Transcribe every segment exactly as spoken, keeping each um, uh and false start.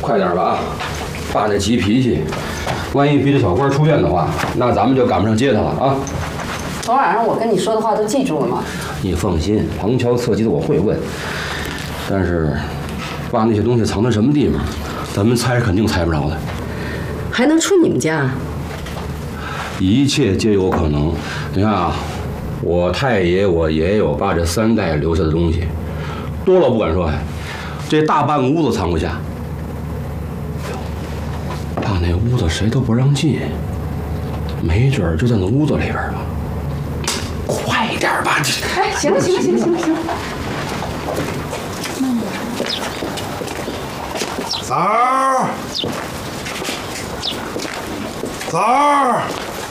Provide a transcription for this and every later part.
快点吧啊！爸这急脾气，万一逼着小官出院的话，那咱们就赶不上接他了啊！ 昨晚上我跟你说的话都记住了吗？ 你放心，旁敲侧击的我会问。但是，爸那些东西藏在什么地方，咱们猜肯定猜不着的。 还能出你们家？ 一切皆有可能。你看啊，我太爷、我爷爷、我爸这三代留下的东西，多了不敢说呀，这大半个屋子藏不下。爸那屋子谁都不让进，没准儿就在那屋子里边吧。快点吧，这…… 哎，行了行了行了行了行了，慢点。 枣儿，枣儿，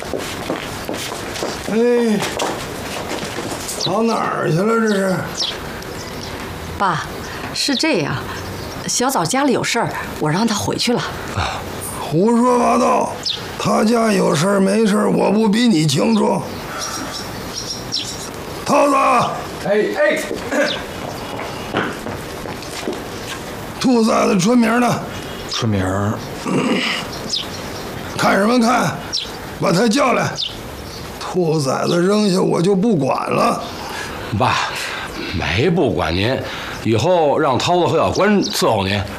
哎，跑哪儿去了？这是？ 爸，是这样，小枣家里有事儿，我让他回去了。 啊，胡说八道！他家有事儿没事儿，我不比你清楚。涛子， 哎哎， 兔崽子春明呢？ 春明， 看什么看？把他叫来。兔崽子扔下我就不管了。 爸，没不管您，以后让涛子和小关伺候您。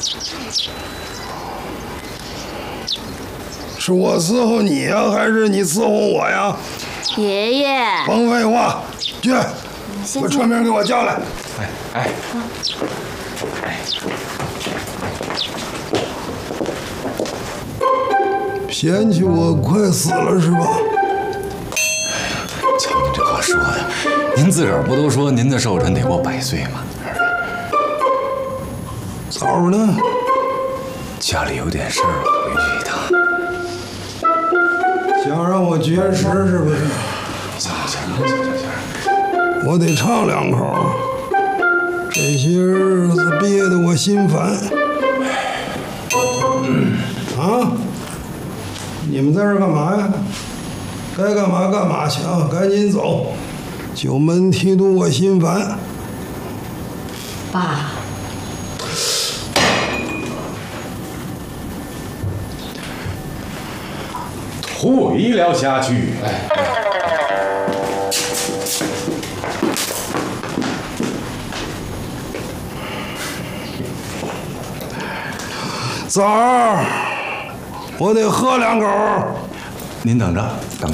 是我伺候你呀，还是你伺候我呀？ 爷爷， 甭废话，去，把春明给我叫来。 哎哎， 哎，嫌弃我快死了是吧？ 瞧您这话说的，您自个儿不都说您的寿辰得过百岁吗？ 枣儿呢？ 家里有点事儿，回去一趟。 想让我绝食是不是？ 行行行行行， 我得唱两口。这些日子憋得我心烦。嗯、啊！你们在这儿干嘛呀？该干嘛干嘛去啊！赶紧走，九门提督我心烦。 爸。 回了下去。哎， 枣儿，我得喝两口。 您等着，等着。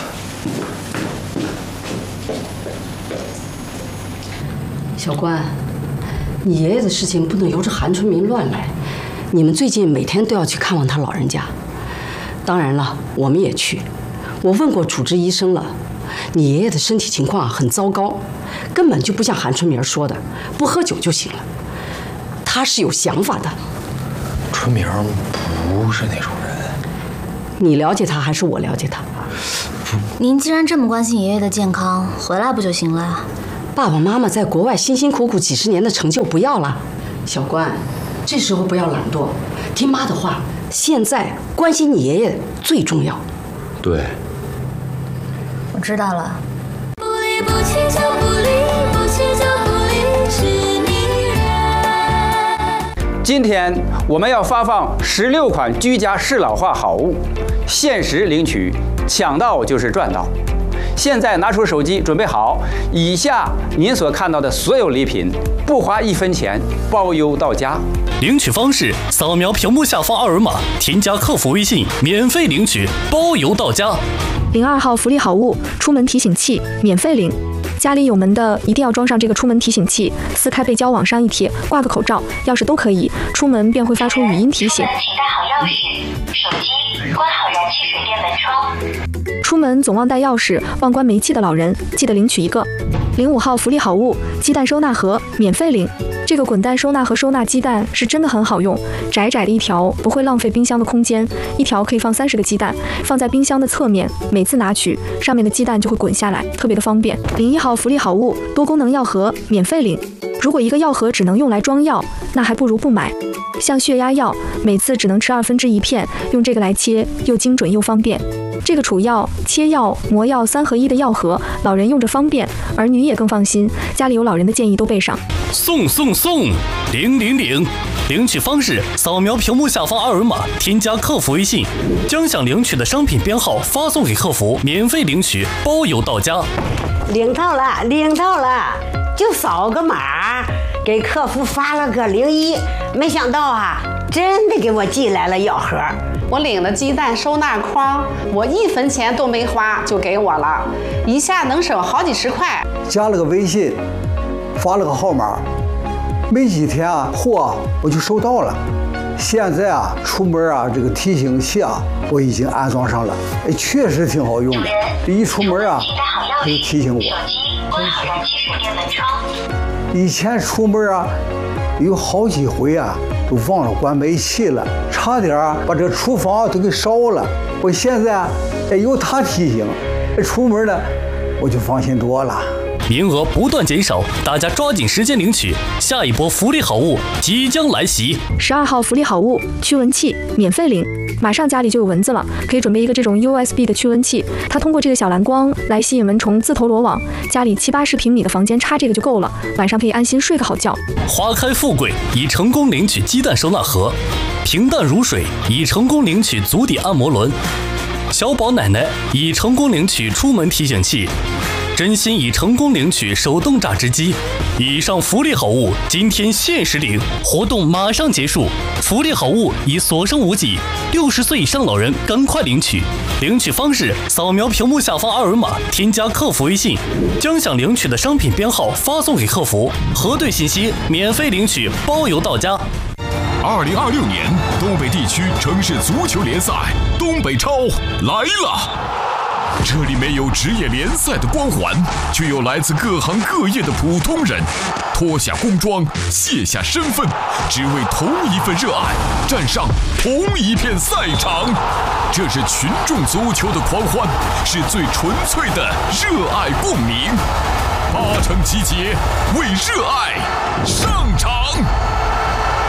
小关，你爷爷的事情不能由着韩春明乱来。你们最近每天都要去看望他老人家。当然了，我们也去。我问过主治医生了，你爷爷的身体情况很糟糕，根本就不像韩春明说的，不喝酒就行了。他是有想法的。 春明不是那种人。 你了解他还是我了解他？ 您既然这么关心爷爷的健康，回来不就行了呀？ 爸爸妈妈在国外辛辛苦苦几十年的成就不要了。小关，这时候不要懒惰，听妈的话。现在关心你爷爷最重要。 对， 我知道了。 不离不弃就不离，不弃就不离，是你人。 今天我们要发放十六款居家适老化好物，限时领取，抢到就是赚到。现在拿出手机准备好，以下您所看到的所有礼品，不花一分钱，包邮到家。 领取方式：扫描屏幕下方二维码，添加客服微信，免费领取，包邮到家。 零二号福利好物，出门提醒器，免费领。家里有门的一定要装上这个出门提醒器，撕开背胶往上一贴，挂个口罩、钥匙都可以，出门便会发出语音提醒。 请带好钥匙、手机，关好燃气水电门窗。 出门总忘带钥匙、忘关煤气的老人，记得领取一个。零五号福利好物，鸡蛋收纳盒，免费领。这个滚蛋收纳盒收纳鸡蛋是真的很好用，窄窄的一条不会浪费冰箱的空间，一条可以放三十个鸡蛋，放在冰箱的侧面，每次拿取上面的鸡蛋就会滚下来，特别的方便。零一号福利好物，多功能药盒，免费领。如果一个药盒只能用来装药，那还不如不买。像血压药，每次只能吃二分之一片，用这个来切，又精准又方便。这个储药、切药、磨药三合一的药盒，老人用着方便，儿女也更放心。家里有老人的建议都备上。 送送送，领领领！ 领取方式：扫描屏幕下方二维码，添加客服微信，将想领取的商品编号发送给客服，免费领取，包邮到家。 领到了，领到了，就扫个码，给客服发了个零一，没想到啊，真的给我寄来了药盒。 我领的鸡蛋收纳筐，我一分钱都没花就给我了，一下能省好几十块。 加了个微信，发了个号码，没几天啊，货我就收到了。现在啊，出门啊，这个提醒器啊，我已经安装上了，哎，确实挺好用的。这一出门啊，它就提醒我。以前出门啊，有好几回啊，都忘了关煤气了，差点啊把这个厨房都给烧了。我现在哎有它提醒，出门呢我就放心多了。 名额不断减少，大家抓紧时间领取，下一波福利好物即将来袭。 十二号福利好物驱蚊器免费领，马上家里就有蚊子了，可以准备一个这种 U S B 的驱蚊器，它通过这个小蓝光来吸引蚊虫自投罗网，家里七八十平米的房间插这个就够了，晚上可以安心睡个好觉。 花开富贵已成功领取鸡蛋收纳盒，平淡如水已成功领取足底按摩轮，小宝奶奶已成功领取出门提醒器，真心已成功领取手动榨汁机。以上福利好物今天限时领，活动马上结束，福利好物已所剩无几，六十岁以上老人赶快领取。领取方式：扫描屏幕下方二维码，添加客服微信，将想领取的商品编号发送给客服，核对信息，免费领取，包邮到家。 二零二六年东北地区城市足球联赛东北超来了。这里没有职业联赛的光环，却有来自各行各业的普通人，脱下工装，卸下身份，只为同一份热爱，站上同一片赛场。这是群众足球的狂欢，是最纯粹的热爱共鸣。八成集结，为热爱上场。